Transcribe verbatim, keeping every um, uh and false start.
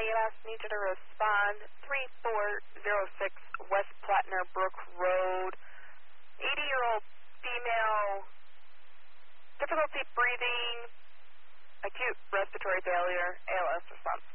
A L S, need you to respond. three four zero six West Platner Brook Road. eighty-year-old female, difficulty breathing, acute respiratory failure, A L S response.